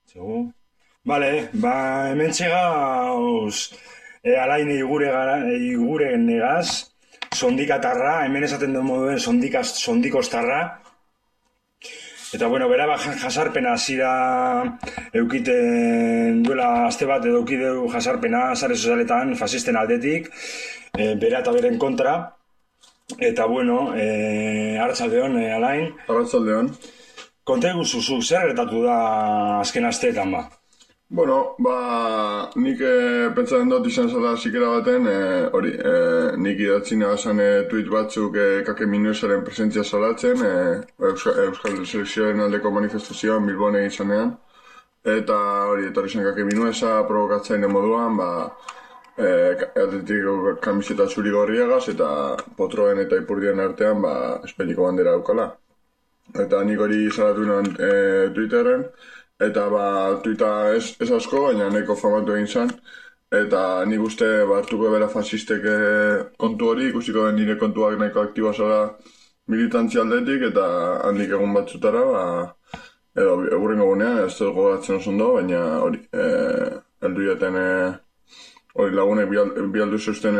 Segu? Bale, hemen txegauz, alain igure negaz, sondikatarra, hemen esaten den moduen sondikostarra. Eta bueno, bera jasarpena zira eukiten duela aste bat edo eukideu jasarpena sare sozialetan fasisten aldetik, bera eta beren kontra. Eta bueno, arratsaldeon, alain. Arratsaldeon. Konta eguzuzu, zer gertatu da azken asteetan ba? Bueno, nik pentsatzen dut izan zela zikera baten, nik idatzi nagazan tuit batzuk kake minuesaren presentzia salatzen, Euskal Selekzioaren aldeko manifestazioan Bilbon egin zanean, eta etorri zen kake minuesa provokatzaile moduan, atletiko kamiseta zuri gorriagaz, eta potroen eta ipurdien artean, Espainiko bandera daukala. Eta nik hori salatu nuen Twitterren, eta tuita ez asko, baina nahiko famatu egin zen, eta nik uste hartuko bera fasistek kontu hori, ikusiko den nire kontuak nahiko aktiboa zela militantzia aldetik, eta handik egun batzutara, edo egurrengo gunean, ez dut gogatzen oso ondo, baina hori, heldu jaten lagunek bialdu zeusten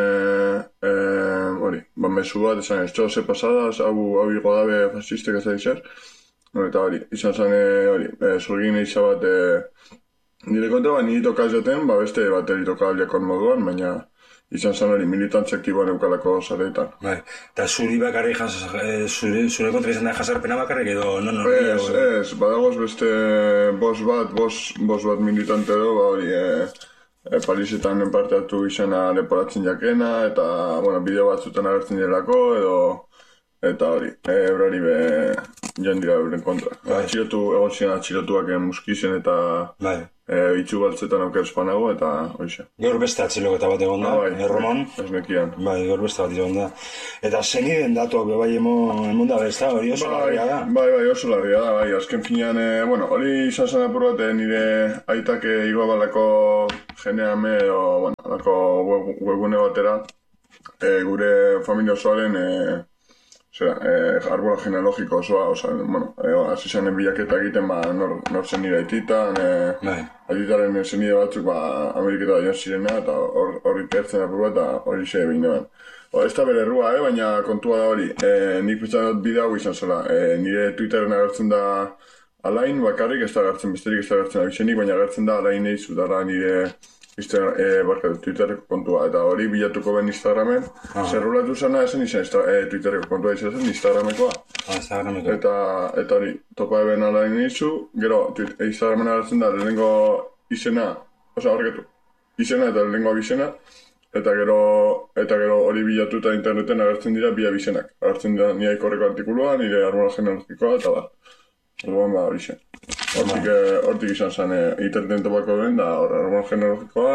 mesu bat, esan ez ze pasada, hau higo dabe fasistek ez da zer. Eta hori, izan zen zorgin eiza bat nire kontra, nire toka jaten, beste bat eritoka aldeakon moduan, baina izan zen hori militantzia aktiboan eukalako zareetan. Eta zuri bakarri zure kontra izan da jasarpena bakarrik edo non Ez, badagoz beste bos bat militante edo, hori Parisetan parte hartu izena leporatzen jakena, eta bideo batzutan agertzen jelako, eta hori, eurari joan dira euren kontra. Egon ziren atxilotuak muskizen eta itxu baltzetan aukera espanago, eta horixe. Gaur beste atxiloketa bat egon da, Erromon. Ez nekian. Gaur beste bat egon da. Eta zeniden datuak bebai emon da bezta, hori oso larria da? Bai, oso larria da, azken finean, hori izan zen apur bat nire aitak igoa balako geneame, alako webgune batera, gure familia osoaren arbola genealogiko osoa, hasi zen bilaketa egiten nor zen nire aititan, aititaren zenide batzuk Ameriketa joan zirena, eta horri tertzen apur bat, eta hori xe behin deban. Ez da bere errua, baina kontua da hori, nik pentsatzen dut bide hau izan zela, nire Twitteren agertzen da alain bakarrik, ez da agertzen besterik, ez da agertzen abizenik, baina agertzen da alain eizu dara nire Twitterreko kontua, eta hori bilatuko ben Instagramen, zerrulatu zena esan izan Twitterreko kontua izan zen Instagramekoa. Eta hori, topa eben alain eizu, gero Instagramen agertzen da lehenengo izena, izena eta lehenengo abizena, eta gero hori bilatuta interneten agertzen dira bi abizenak. Agertzen dira nire ikorreko artikulua, nire arbola genealogikoa, eta orduan hori zen. Hortik izan zen interneten topako ben, da arbola genealogikoa,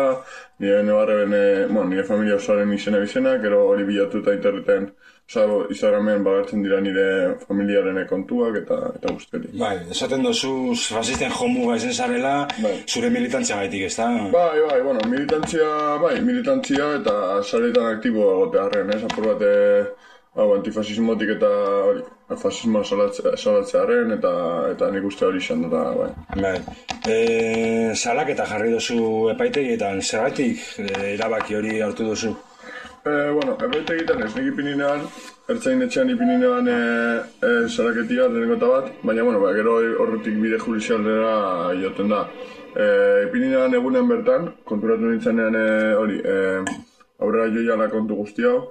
nire familia osoaren izena bizena, gero hori bilatuta interneten, Instagramen bagertzen dira nire familiaren kontuak eta guzteri. Bai, esaten dozu fasisten jomuga izen zarela, zure militantzia gaitik, ez da? Bai, militantzia eta zaretan aktibo egotearen, apur bat antifasismotik eta fasismoa salatzearen eta nik uste hori izan dut, bai. Salaketa jarri dozu epaitegietan, zergatik erabaki hori hartu dozu? Epaitegietan ez nik ipininean, ertzain etxean ipininean salaketia lehenengo eta bat, baina gero horretik bide judizialera joten da. Ipininean egunen bertan, konturatu nintzenean hori, aurrera joiala kontu guzti hau,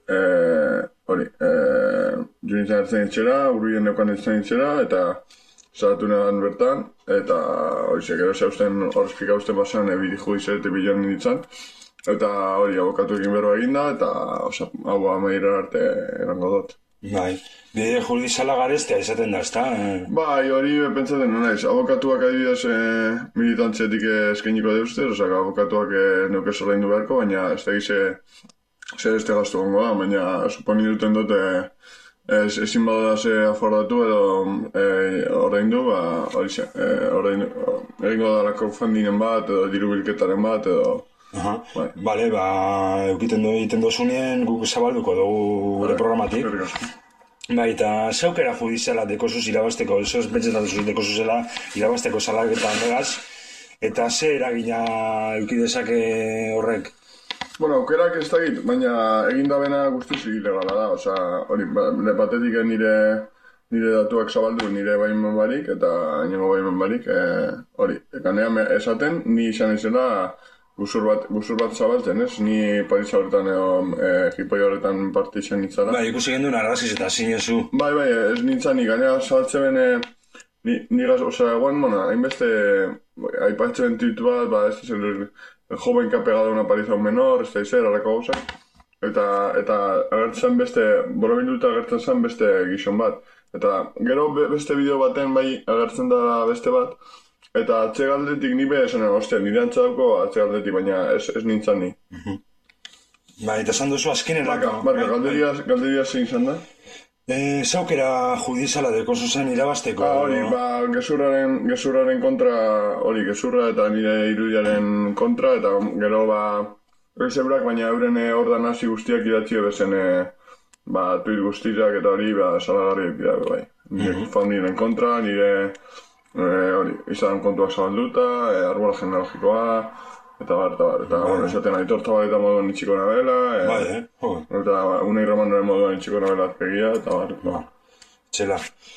jo nintzen ertzen itxera, urruien neukan ertzen itxera, eta salatu nahan bertan, eta hori gero zeusten horrezpika usten basan bide judizialete bilan nintzen, eta hori abokatu egin berroa eginda, eta hau amairar arte erango dut. Bai, bide judiziala gareztea izaten da, ezta? Bai, hori pentsatzen naiz, abokatuak adibidez militantzetik eskainiko deuzte, abokatuak neuke zorraindu beharko, baina ez da gize zer este gastu gongo da, baina suponi duten dute ezin badara ze afordatu edo ordaindu, egingo darako fundingen bat edo diru bilketaren bat edo Bale, eukiten egiten dozunien guk zabalduko dugu gure programatik. Eta zeukera judiziala dekosuz irabazteko, ez pentsetan duzuz dekosuzela irabazteko salaketan begaz, Eta ze eragina eduki dezake horrek? Bueno, aukerak ez dakit, baina egindabena guztiz ilegala da, osea, hori, batetik nire datuak zabaldu nire baimen barik, eta inengo baimen barik, hori, ekanean esaten, ni izan izela gusur bat zabaltzen, ez? Ni Parisa horretan jipoi horretan parte izan nintzala. Bai, ikusi genduen arraziz eta zinezu. Bai, ez nintzen nik, gainera zabaltzen nigaz, osea, hainbeste aipatzen titu bat, ez da, el joven que ha pegado una paliza a un menor, ez da izer, harako gauzak. Eta agertzen beste, borobilduta agertzen zen beste gizon bat. Eta gero beste bideo baten bai agertzen da beste bat. Eta atzegaldetik ni be esan, ostia, nire antzadauko atzegaldetik, baina ez nintzen ni. Ba, eta esan duzu azkenerako. Barka, galderia zein izan da? Zaukera judiziala deko zuzen irabazteko. Hori, gezurraren kontra, hori, gezurra eta nire irudiaren kontra, eta gero ezebrak, baina euren ordan hasi guztiak idatzi bezen tuit guztiak eta hori, salagarri dira, bai. Nire familiaren kontra, nire hori, izan kontuak zabalduta, arbola genealogikoa, eta esaten aitorta bat eta moduan itxiko nabela, eta unai romanaren moduan itxiko nabela azpegia, eta Txela.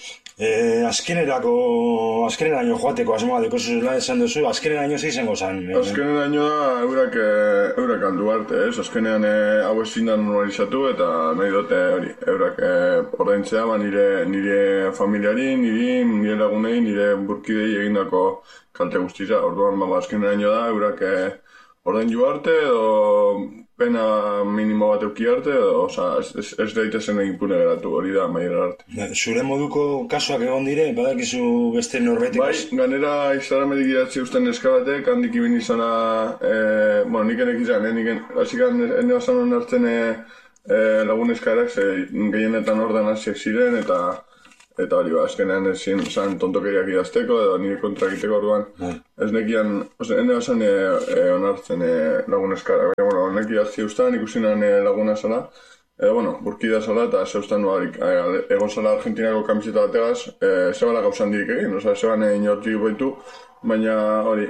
Azkeneraino joateko asmoa deko zuzela esan duzu, azkeneraino ze izango zen? Azkeneraino da eurak aldu arte, ez? Azkenean hau ezin da normalizatu eta nahi dute hori, eurak ordaintzea nire familiari, nire lagunei, nire burkidei egindako kalte guztiza. Orduan, azkeneraino da eurak ordaindu arte edo pena minimo bat euki arte, ez daitezen impune geratu, hori da, maira arte. Zure moduko kasuak egon dire, badakizu beste norbetik? Bai, ganera Instagrametik idatzi usten eskabatek, handik ibin izana, nik enek izan, hasik ene basan onartzen lagun eskaerak, gehienetan ordan hasiak ziren, eta hori azkenean ezin zan tontokeriak idazteko edo nire kontra egiteko orduan. Ez nekian, ene basan onartzen lagun eskaerak. Honek idazti ustan, ikusinan laguna zala, burkida zala eta zeustan egon zala Argentinako kamiseta bategaz, zebala gauzan dirik egin, zeban inortik boitu, baina hori,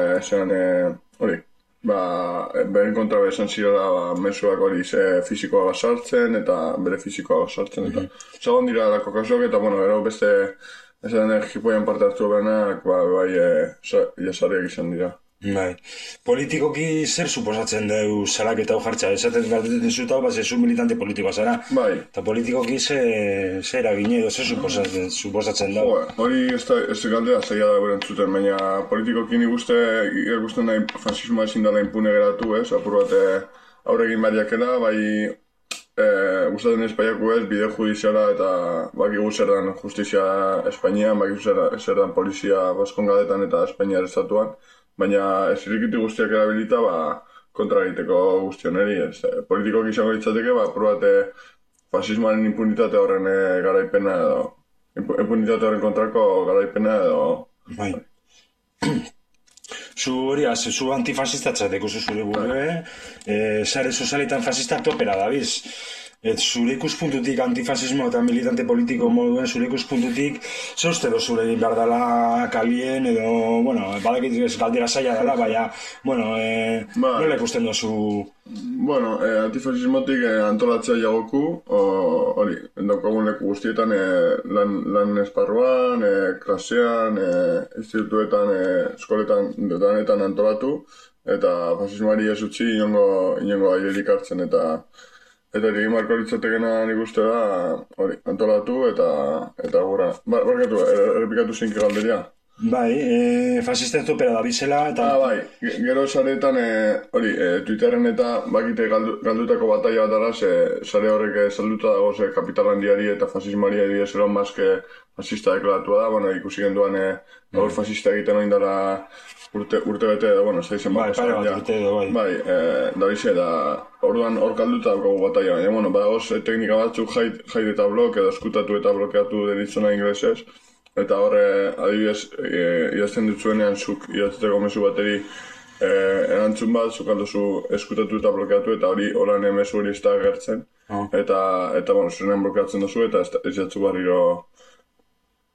beren kontra bezan zirela mesuak hori fizikoa sartzen eta bere fizikoa sartzen eta zagon dira dako kasuak eta gero beste jipoian parte hartu berenak jasarriak izan dira. Bai. Politikoki zer suposatzen dugu salaketa hau jartza? Esaten galdetzen zuta, zezu militante politikoa zara. Bai. Eta politikoki zer eragine edo zer suposatzen dugu? Hori ez galdera zaila da beren zuten, baina politikoki nik ikusten nahi fascismoa ezin dela impune geratu, ez? Apur bat aurregin bariakela, bai gustatzen Espainiako ez, bide judiziala eta bakigu zer dan justizia Espainian, bakigu zer dan polizia Baskongadetan eta Espainiar estatuan. Baina ez irikitu guztiak erabilita kontra egiteko guztioneri. Politikoak izango ditzateke, probate fasismoaren impunitate horren garaipena edo impunitate horren kontrako garaipena edo... Bai. Zu antifasistatzatek oso zure burue, sare sozialetan fasistak topera dabiz. Zure ikuspuntutik antifasismo eta militante politiko moduen zure ikuspuntutik ze uste zure egin behar dela kalien edo, badakit ez galdera zaila dela, nola ikusten duzu? Antifasismotik antolatzea jagoku, hori, daukagun leku guztietan lan esparruan, klasean, institutuetan, eskoletan, danetan antolatu, eta fasismoari ez utzi inongo airerik hartzen eta egin marko litzatekena nik uste da, hori, antolatu eta gura. Barkatu, errepikatu zinki galderia. Bai, fasisten topera da bizela eta... Bai, gero sareetan, hori, Twitterren eta bakite galdutako bataia bat dara, sare horrek salduta dago, kapitalan diari eta fasismoari edo Elon Musk fasista deklaratua da, ikusi genduan gaur fasista egiten oin dara urte bete edo, ez da izen bako zaren. Bai, da bize, da orduan hor kalduta daukagu bataia, baina, badagoz teknika batzuk hide eta blok edo eskutatu eta blokeatu deritzona inglesez, eta horre, adibidez, idazten dutzuenean zuk idatzeko mezu bateri erantzun bat, zuk aldozu eskutatu eta blokeatu, eta hori horan mezu hori ez da gertzen, eta zuenean blokeatzen duzu, eta ez jatzu barriro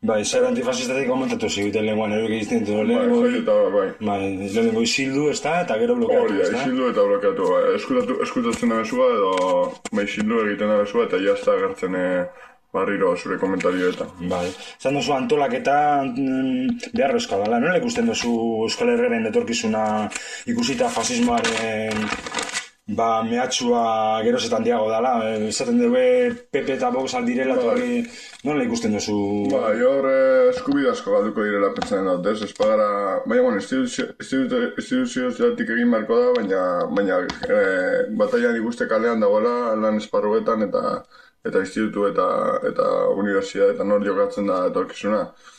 Bai, zer antifasistatik komentatu ziguten lenguan eruk egizten dut. Lehenengo izildu, ez da, eta gero blokeatu, ez da? Izildu eta blokeatu. Eskutatzen da bezua, edo izildu egiten da bezua, eta jazta agertzen barriro zure komentarioetan. Bai, zan duzu antolaketa beharrezkoa dela, nola ikusten duzu Euskal Herriaren etorkizuna ikusita fasismoaren mehatxua gerozetan diago dela, esaten dugu PP eta Vox aldirela, nola ikusten duzu? Hor eskubide asko galduko direla pentsatzen dut, ez pagara, baina, instituzioetatik egin marko da, baina bataian ikuste kalean dagoela, lan esparruetan eta institutu eta universidad eta nor jokatzen da etorkizuna.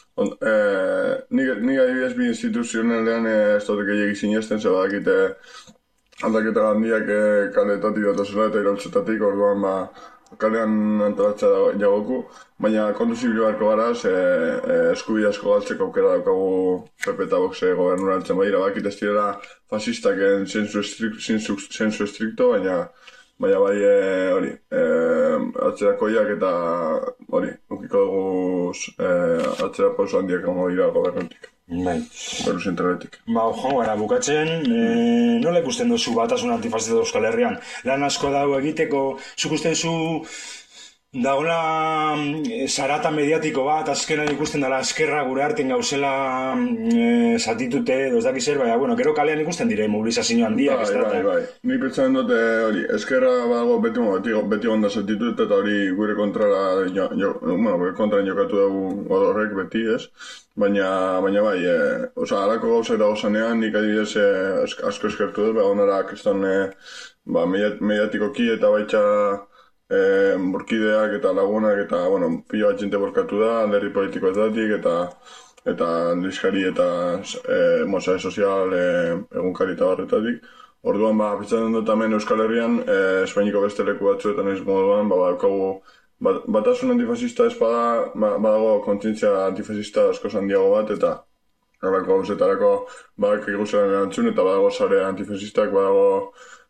Nik adibidez bi instituzionalean ez dut gehiagik sinesten, ze badakite aldaketa handiak kaletatik datozela eta iraultzetatik, orduan kalean antolatzea jagoku, baina kontu zibil beharko gara, eskubide asko galtzeko aukera daukagu PP eta Vox gobernuraltzen badira, bakit ez direla fasistak zensu estrikto, baina bai hori, atzerakoiak eta hori, ukiko dugu atzera pauso handiak egongo dira gobernutik. Bai. Gobernu zentraletik. Joango gara, bukatzen, nola ikusten duzu batasun antifasista Euskal Herrian? Lan asko dago egiteko, zuk uste duzu dagoela zarata mediatiko bat, azkenan ikusten dela eskerra gure arten gauzela zatitute, ez dakiz zer, baina, gero kalean ikusten dire mobilizazio handiak, ez da? Bai. Nik pentsaren dute hori, eskerra badago beti onda zatitute eta hori gure kontrara, gure kontraren jokatu dugu horrek beti, ez? Baina bai, alako gauzak dago zanean, nik adibidez asko eskertu dut, onarak ez mediatikoki eta baitxa burkideak eta lagunak eta, pilo bat jente borkatu da, alderri politiko ezdatik eta liskari eta sare sozial egunkari eta barretatik. Orduan, pitzatzen dut hemen Euskal Herrian, Espainiko beste leku batzuetan ez moduan, batasun antifasista ez badago kontzientzia antifasista asko handiago bat, eta horako gauzetarako badak eguzaren erantzun, eta badago sare antifasistak, badago